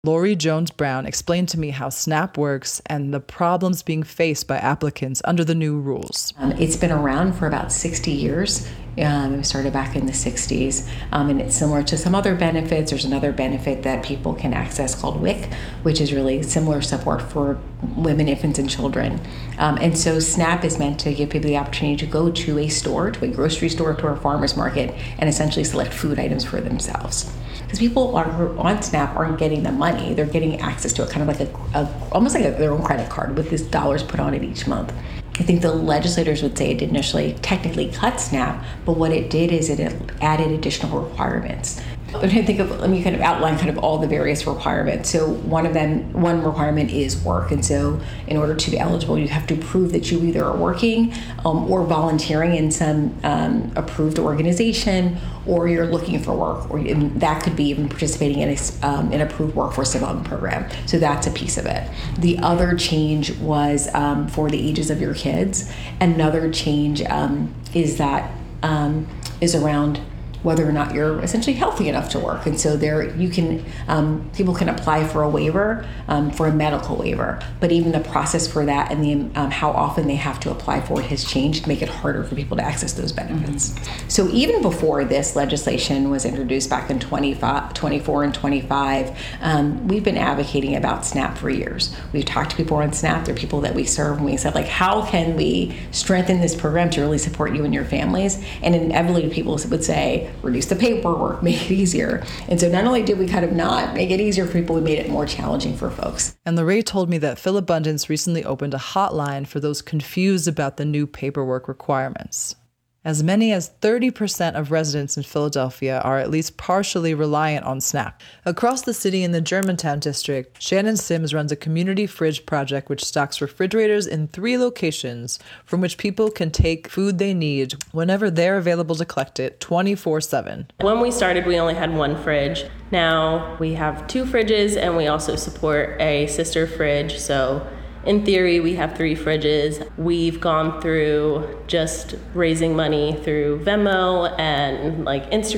Lori Jones Brown explained to me how SNAP works and the problems being faced by applicants under the new rules. It's been around for about 60 years. It started back in the 60s, and it's similar to some other benefits. There's another benefit that people can access called WIC, which is really similar support for women, infants, and children. And so SNAP is meant to give people the opportunity to go to a store, to a grocery store, to a farmer's market, and essentially select food items for themselves. Because people on SNAP aren't getting the money, they're getting access to it, kind of like almost like their own credit card with these dollars put on it each month. I think the legislators would say it didn't initially technically cut SNAP, but what it did is it added additional requirements. Let me kind of outline kind of all the various requirements. So one requirement is work. And so in order to be eligible, you have to prove that you either are working or volunteering in some approved organization, or you're looking for work, or that could be even participating in an approved workforce development program. So that's a piece of it. The other change was for the ages of your kids. Another change is around whether or not you're essentially healthy enough to work. And so people can apply for a waiver, for a medical waiver, but even the process for that and how often they have to apply for it has changed to make it harder for people to access those benefits. Mm-hmm. So even before this legislation was introduced back in 24 and 25, we've been advocating about SNAP for years. We've talked to people on SNAP, they're people that we serve, and we said, like, how can we strengthen this program to really support you and your families? And inevitably people would say, reduce the paperwork, make it easier. And so not only did we kind of not make it easier for people, we made it more challenging for folks. And Lorraine told me that Philabundance recently opened a hotline for those confused about the new paperwork requirements. As many as 30% of residents in Philadelphia are at least partially reliant on SNAP. Across the city in the Germantown district, Shannon Sims runs a community fridge project which stocks refrigerators in 3 locations from which people can take food they need whenever they're available to collect it 24/7. When we started, we only had 1 fridge. Now we have 2 fridges, and we also support a sister fridge. So in theory, we have 3 fridges. We've gone through just raising money through Venmo and Instagram